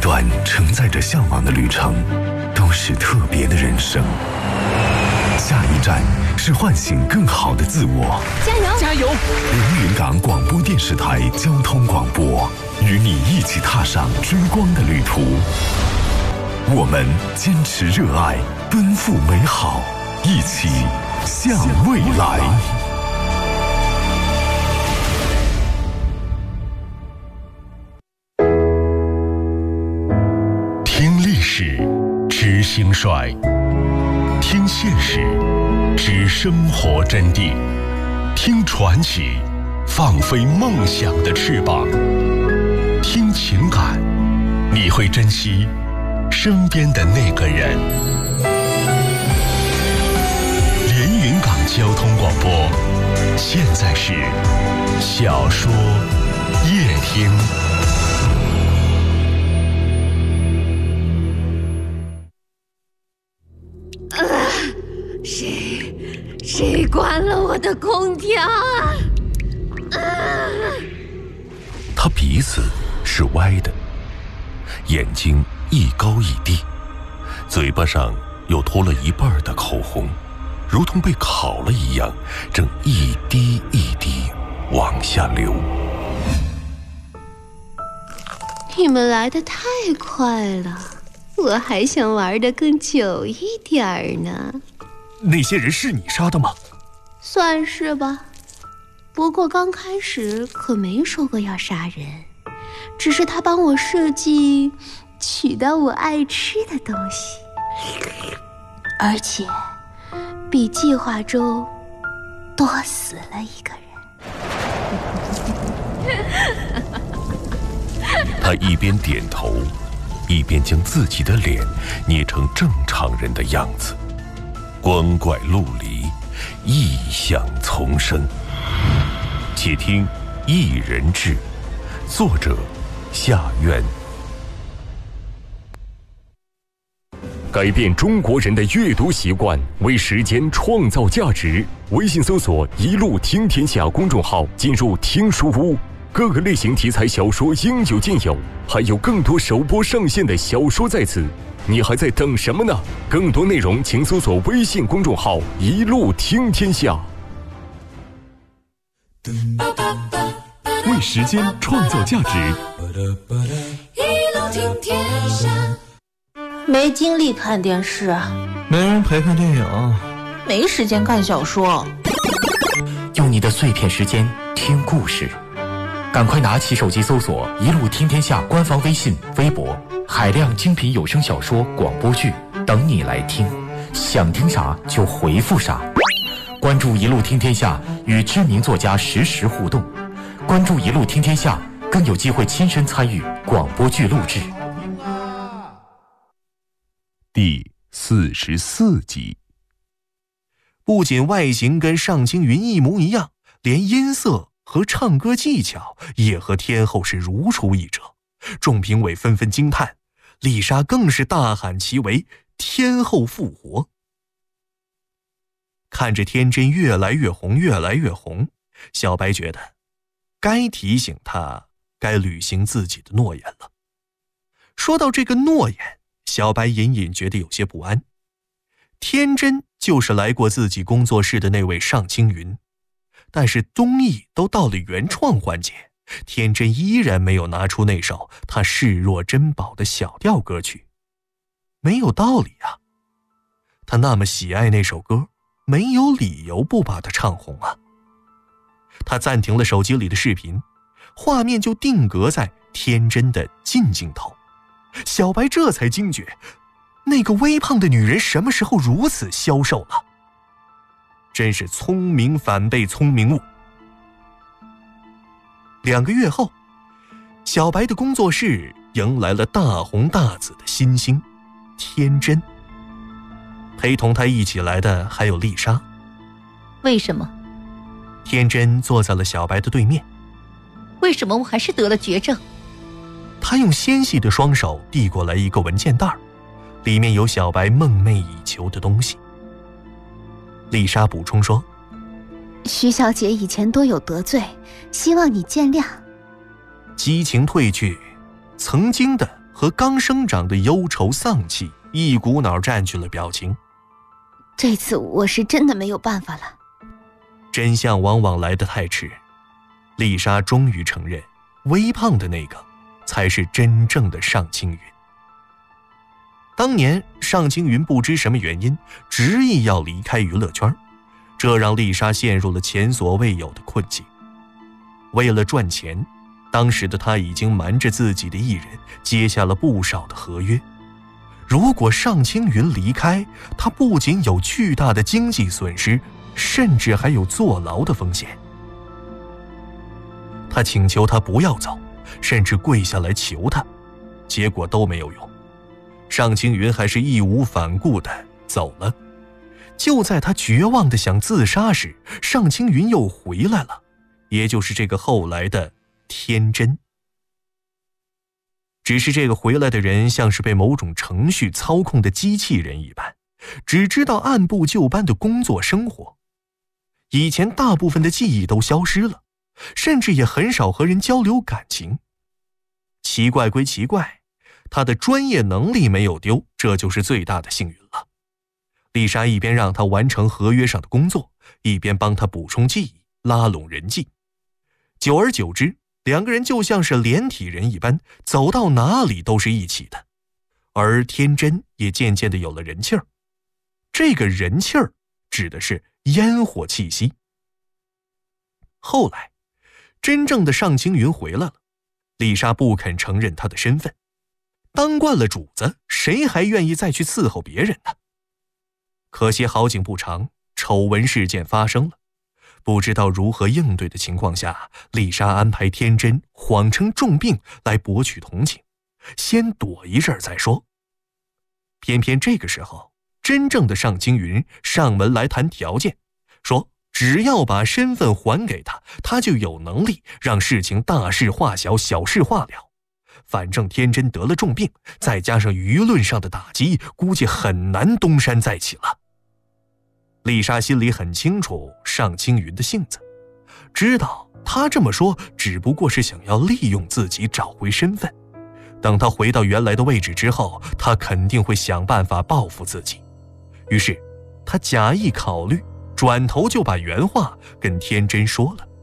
段承载着向往的旅程，都是特别的人生。下一站是唤醒更好的自我。 加油！ 加油！ 连云港广播电视台交通广播，与你一起踏上追光的旅途。我们坚持热爱，奔赴美好，一起向未来。 听历史，知兴衰；听现实，知生活真谛；听传奇，放飞梦想的翅膀；听情感，你会珍惜身边的那个人。连云港交通广播，现在是小说夜听。 谁关了我的空调啊？ 他鼻子是歪的，眼睛一高一低，嘴巴上又脱了一半的口红，如同被烤了一样，正一滴一滴往下流。 你们来得太快了，我还想玩得更久一点呢。 那些人是你杀的吗？ 算是吧，不过刚开始可没说过要杀人，只是他帮我设计取到我爱吃的东西，而且比计划中多死了一个人。 他一边点头，一边将自己的脸捏成正常人的样子。光怪陆离，异象丛生。且听《一人志》，作者夏渊。 改变中国人的阅读习惯，为时间创造价值。微信搜索“一路听天下”公众号，进入听书屋，各个类型题材小说应有尽有，还有更多首播上线的小说在此。你还在等什么呢？更多内容请搜索微信公众号“一路听天下”。 为时间创造价值。 一路听天下。 没精力看电视， 没人陪看电影， 没时间看小说。 用你的碎片时间听故事，赶快拿起手机搜索“一路听天下”官方微信、微博，海量精品有声小说、广播剧等你来听，想听啥就回复啥。关注“一路听天下”，与知名作家实时互动。关注“一路听天下”，更有机会亲身参与广播剧录制。 第44集。 不仅外形跟上青云一模一样，连音色和唱歌技巧也和天后是如出一辙。众评委纷纷惊叹，丽莎更是大喊其为天后复活。看着天真越来越红越来越红，小白觉得该提醒她该履行自己的诺言了。说到这个诺言，小白隐隐觉得有些不安。天真就是来过自己工作室的那位上青云，但是综艺都到了原创环节，天真依然没有拿出那首他视若珍宝的小调歌曲。没有道理啊，他那么喜爱那首歌，没有理由不把它唱红啊。他暂停了手机里的视频，画面就定格在天真的近镜头。小白这才惊觉，那个微胖的女人什么时候如此消瘦了？真是聪明反被聪明误。2个月后，小白的工作室迎来了大红大紫的新星天真。陪同他一起来的还有丽莎。 为什么？ 天真坐在了小白的对面。 为什么我还是得了绝症？ 他用纤细的双手递过来一个文件袋，里面有小白梦寐以求的东西。丽莎补充说， 徐小姐以前多有得罪，希望你见谅。 激情褪去，曾经的和刚生长的忧愁丧气一股脑占据了表情。 这次我是真的没有办法了。 真相往往来得太迟，丽莎终于承认，微胖的那个才是真正的上青云。当年上青云不知什么原因，执意要离开娱乐圈，这让丽莎陷入了前所未有的困境。为了赚钱，当时的她已经瞒着自己的艺人接下了不少的合约。如果上青云离开，她不仅有巨大的经济损失，甚至还有坐牢的风险。她请求他不要走，甚至跪下来求他，结果都没有用。上青云还是义无反顾地走了。就在他绝望地想自杀时，上青云又回来了，也就是这个后来的天真。只是这个回来的人像是被某种程序操控的机器人一般，只知道按部就班的工作生活。以前大部分的记忆都消失了，甚至也很少和人交流感情。奇怪归奇怪，他的专业能力没有丢，这就是最大的幸运了。丽莎一边让他完成合约上的工作，一边帮他补充记忆，拉拢人际。久而久之，两个人就像是连体人一般，走到哪里都是一起的。而天真也渐渐地有了人气儿。这个人气儿指的是烟火气息。后来真正的上青云回来了，丽莎不肯承认他的身份。当惯了主子，谁还愿意再去伺候别人呢？可惜好景不长，丑闻事件发生了。不知道如何应对的情况下，丽莎安排天真谎称重病来博取同情，先躲一阵再说。偏偏这个时候，真正的上青云上门来谈条件，说只要把身份还给他，他就有能力让事情大事化小，小事化了。反正天真得了重病，再加上舆论上的打击，估计很难东山再起了。丽莎心里很清楚上青云的性子，知道他这么说只不过是想要利用自己找回身份。等他回到原来的位置之后，他肯定会想办法报复自己。于是他假意考虑，转头就把原话跟天真说了。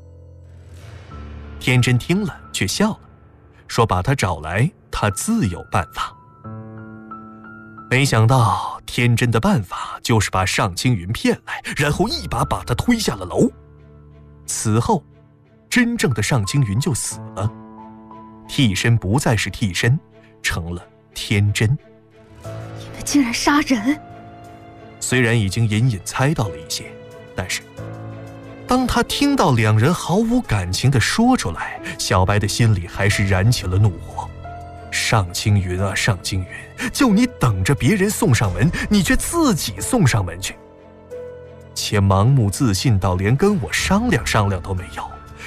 天真听了却笑了，说把他找来，他自有办法。没想到天真的办法就是把上青云骗来，然后一把把他推下了楼。此后真正的上青云就死了，替身不再是替身，成了天真。 你们竟然杀人！ 虽然已经隐隐猜到了一些，但是当他听到两人毫无感情地说出来，小白的心里还是燃起了怒火。上青云啊，上青云，就你等着别人送上门，你却自己送上门去，且盲目自信到连跟我商量商量都没有。